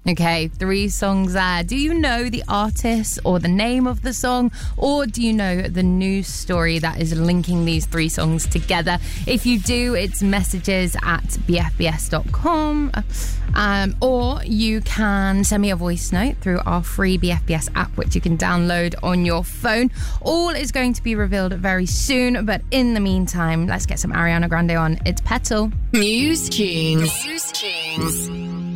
Okay, 3 songs there. Do you know the artist or the name of the song? Or do you know the news story that is linking these 3 songs together? If you do, it's messages@bfbs.com. Or you can send me a voice note through our free BFBS app, which you can download on your phone. All is going to be revealed very soon. But in the meantime, let's get some Ariana Grande on. It's Petal. News Tunes.